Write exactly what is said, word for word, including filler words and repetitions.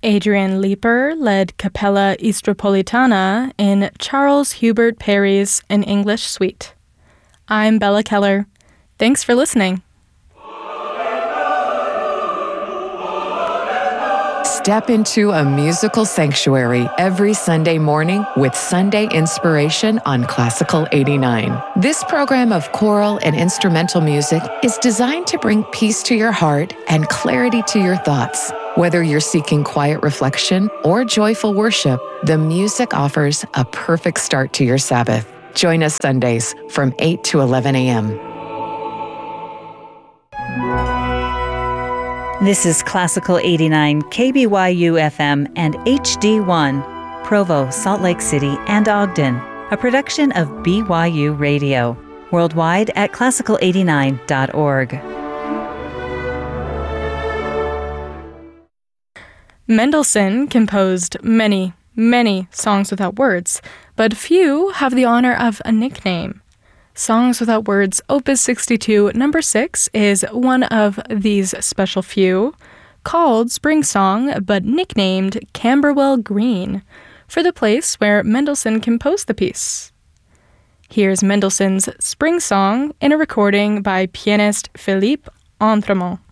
Adrian Leeper led Capella Istropolitana in Charles Hubert Parry's An English Suite. I'm Bella Keller. Thanks for listening. Step into a musical sanctuary every Sunday morning with Sunday Inspiration on Classical eighty-nine. This program of choral and instrumental music is designed to bring peace to your heart and clarity to your thoughts. Whether you're seeking quiet reflection or joyful worship, the music offers a perfect start to your Sabbath. Join us Sundays from eight to eleven a.m. This is Classical eighty-nine, K B Y U F M and H D one, Provo, Salt Lake City, and Ogden, a production of B Y U Radio, worldwide at classical eighty-nine dot org. Mendelssohn composed many, many songs without words, but few have the honor of a nickname. Songs Without Words, Opus sixty-two, number six, is one of these special few, called Spring Song, but nicknamed Camberwell Green, for the place where Mendelssohn composed the piece. Here's Mendelssohn's Spring Song in a recording by pianist Philippe Entremont.